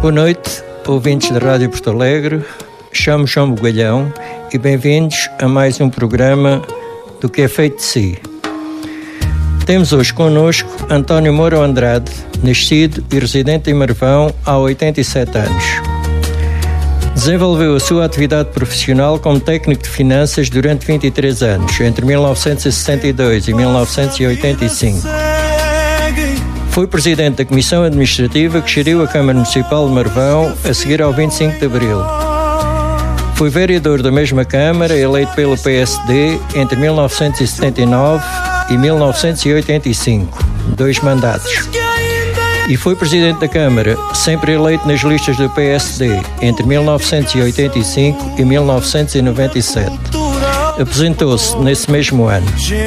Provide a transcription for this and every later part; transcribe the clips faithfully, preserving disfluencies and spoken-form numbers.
Boa noite, ouvintes da Rádio Porto Alegre. Chamo João Bugalhão e bem-vindos a mais um programa do Que é Feito de Si. Temos hoje connosco António Moura Andrade, nascido e residente em Marvão há oitenta e sete anos. Desenvolveu a sua atividade profissional como técnico de finanças durante vinte e três anos, entre mil novecentos e sessenta e dois e mil novecentos e oitenta e cinco. Foi presidente da Comissão Administrativa que geriu a Câmara Municipal de Marvão a seguir ao vinte e cinco de Abril. Foi vereador da mesma Câmara, eleito pelo P S D entre mil novecentos e setenta e nove e mil novecentos e oitenta e cinco, dois mandatos. E foi presidente da Câmara, sempre eleito nas listas do P S D entre mil novecentos e oitenta e cinco e mil novecentos e noventa e sete. Aposentou-se nesse mesmo ano.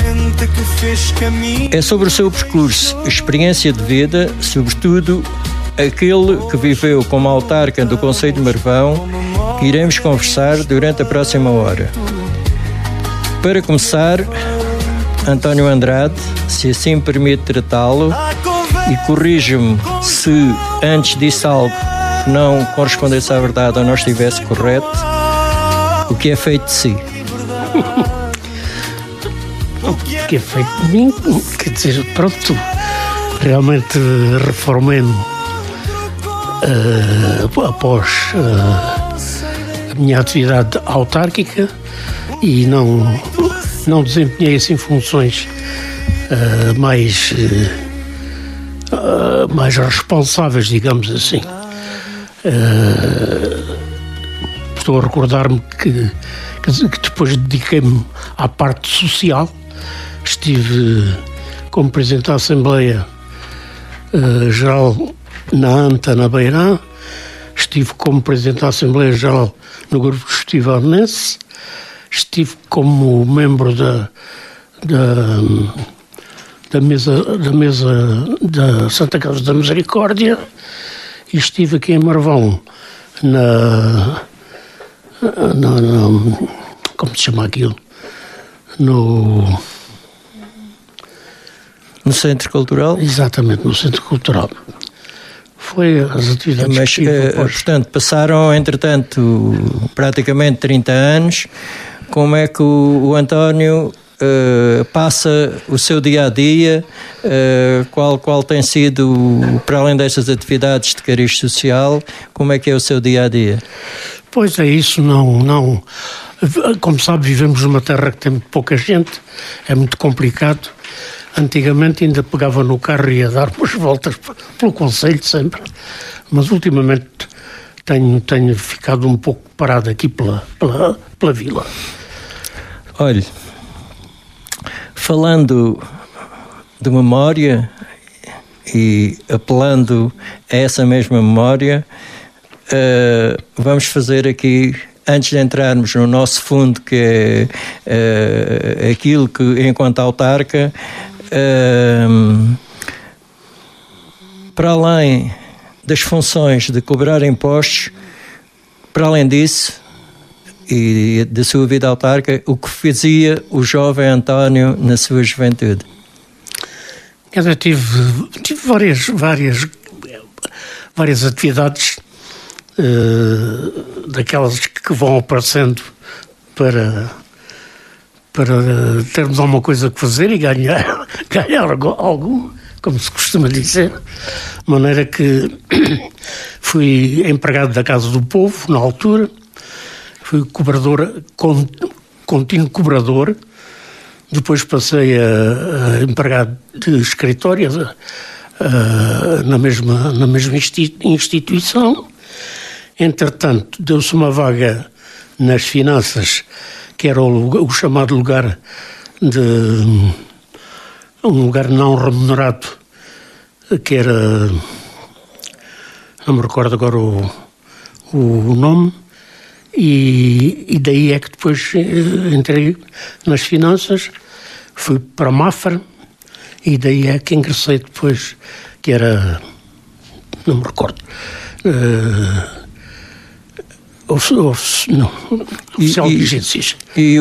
É sobre o seu percurso, experiência de vida, sobretudo aquele que viveu como autarca do Concelho de Marvão, que iremos conversar durante a próxima hora. Para começar, António Andrade, se assim me permite tratá-lo, e corrija-me se antes disse algo que não correspondesse à verdade ou não estivesse correto, o que é feito de si? O que é feito de mim, quer dizer, pronto, realmente reformei-me uh, após uh, a minha atividade autárquica e não, não desempenhei assim funções uh, mais, uh, uh, mais responsáveis, digamos assim. Uh, estou a recordar-me que que depois dediquei-me à parte social. Estive como Presidente da Assembleia uh, Geral na ANTA, na Beirã. Estive como Presidente da Assembleia Geral no Grupo Executivo Almense. Estive como membro da, da, da, mesa, da mesa da Santa Casa da Misericórdia. E estive aqui em Marvão na... No, no, como se chama aquilo? No... No Centro Cultural? Exatamente, no Centro Cultural. Foi as atividades Mas, que tive, uh, portanto, passaram, entretanto, praticamente trinta anos. Como é que o, o António uh, passa o seu dia-a-dia? Uh, qual, qual tem sido, para além destas atividades de cariz social, como é que é o seu dia-a-dia? Pois é isso, não, não... Como sabe, vivemos numa terra que tem muito pouca gente, é muito complicado. Antigamente ainda pegava no carro e ia dar umas voltas pelo concelho sempre, mas ultimamente tenho, tenho ficado um pouco parado aqui pela, pela, pela vila. Olhe, falando de memória e apelando a essa mesma memória, Uh, vamos fazer aqui, antes de entrarmos no nosso fundo, que é uh, aquilo que, enquanto autarca, uh, para além das funções de cobrar impostos, para além disso, e da sua vida autarca, o que fazia o jovem António na sua juventude? Quer dizer, tive, tive várias, várias, várias atividades. Uh, daquelas que vão aparecendo para, para termos alguma coisa que fazer e ganhar, ganhar algo, como se costuma dizer. De maneira que fui empregado da Casa do Povo, na altura, fui cobrador, contínuo cobrador, depois passei a, a empregado de escritório a, na mesma, na mesma instituição. Entretanto, deu-se uma vaga nas finanças, que era o, o chamado lugar de... um lugar não remunerado, que era... não me recordo agora o, o nome, e, e daí é que depois entrei nas finanças, fui para a Mafra, e daí é que ingressei depois, que era... não me recordo... Uh, Of, of, não, oficial e, de urgências. E